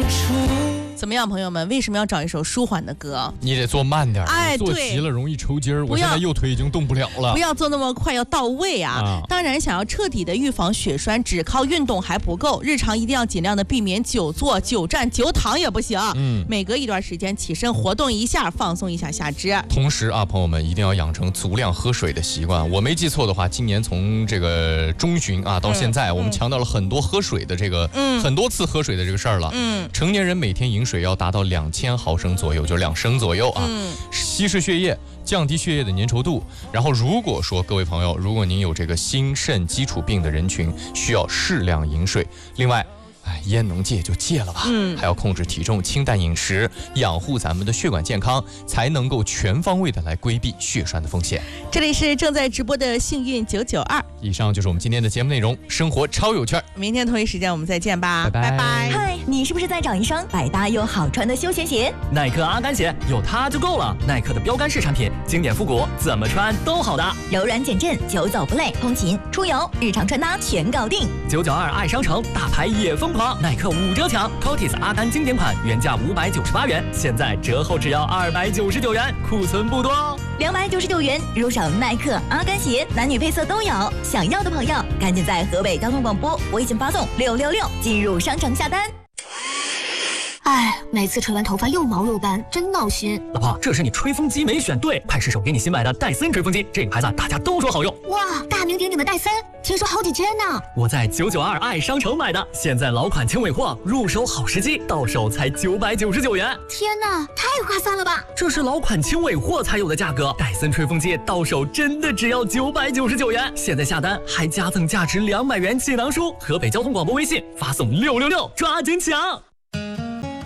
怎么样，朋友们？为什么要找一首舒缓的歌？ 你得做慢点，做对， 急了容易抽筋儿。我现在右腿已经动不了了。 不要做那么快，要到位啊！当然，想要彻底的预防血栓，只靠运动还不够，日常一定要尽量的避免久坐、久站、久躺也不行。每隔一段时间起身活动一下，放松一下下肢。 同时啊，朋友们一定要养成足量喝水的习惯。我没记错的话，今年从这个中旬啊到现在，我们强调了很多喝水的这个，很多次喝水的这个事儿了。成年人每天饮水要达到2000毫升左右，就是2升左右啊，稀释血液，降低血液的粘稠度。然后如果说各位朋友，如果您有这个心肾基础病的人群，需要适量饮水。另外，烟能戒就戒了吧，还要控制体重，清淡饮食，养护咱们的血管健康，才能够全方位的来规避血栓的风险。 这里是正在直播的幸运992， 以上就是我们今天的节目内容，生活超有趣。 明天同一时间我们再见吧， 拜拜。 嗨，你是不是在找一双百搭又好穿的休闲鞋？ 耐克阿甘鞋有它就够了，耐克的标杆式产品，经典复古，怎么穿都好搭， 柔软减震，久走不累，通勤出游日常穿搭全搞定。 992爱商城大牌也疯狂，耐克5折抢 ，Cotis 阿甘经典款原价598元，现在折后只要299元，库存不多哦。 299元入手耐克阿甘鞋，男女配色都有，想要的朋友赶紧在河北交通广播微信发送666进入商城下单。 哎，每次吹完头发又毛又干，真闹心。 老婆，这是你吹风机没选对，快试手给你新买的戴森吹风机，这个牌子大家都说好用。 哇，大名鼎鼎的戴森，听说好几千呢。 我在992爱商城买的，现在老款轻尾货，入手好时机，到手才999元。 天哪，太划算了吧！ 这是老款轻尾货才有的价格，戴森吹风机到手真的只要999元。现在下单还加赠价值200元气囊书，河北交通广播微信发送666，抓紧抢。